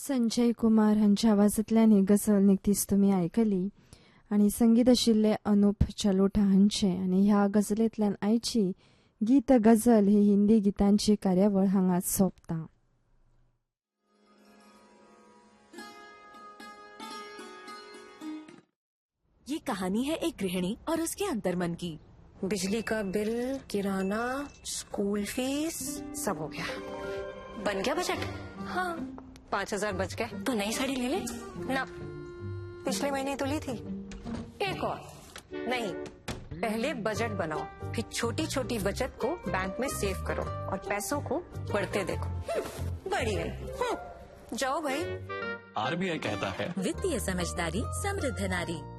संजय कुमार हांच्या आवाजांतल्यान ही गजल निकतीच तुमी आयकली आनी संगीत आशिल्ले अनूप चलोटा हांचे आनी ह्या गजलेंतल्यान आयची गीत गजल ही हिंदी गितांची कार्यावळ हांगा सोंपता. ये कहानी है एक गृहिणी और उसके अंतर्मन की. बिजली का बिल, किराना, स्कूल फीस सब हो गया. बन गया बजट? हाँ, 5,000 बच गए. तो नई साड़ी ले ले ना, पिछले महीने तो ली थी. एक और नहीं, पहले बजट बनाओ, फिर छोटी छोटी बचत को बैंक में सेव करो और पैसों को बढ़ते देखो. बढ़ी गई. जाओ भाई. आरबीआई कहता है वित्तीय समझदारी समृद्ध नारी.